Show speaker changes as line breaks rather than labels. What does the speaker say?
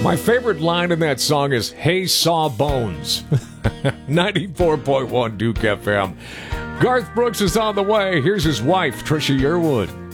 My favorite line in that song is, "Hey, Sawbones." 94.1 Duke FM. Garth Brooks is on the way. Here's his wife, Trisha Yearwood.